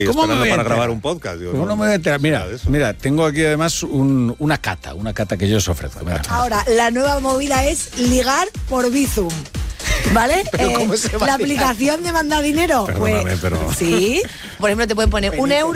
¿Cómo me voy a para enterar? grabar un podcast. Digo, ¿Cómo no me voy a enterar? Mira, de eso. mira, tengo aquí además una cata que yo os ofrezco. Mira. Ahora, la nueva movida es ligar por Bizum. ¿Vale? ¿Pero cómo se va la a ligar? aplicación de mandar dinero. Perdóname, pues, pero... Sí. Por ejemplo, te pueden poner 1 euro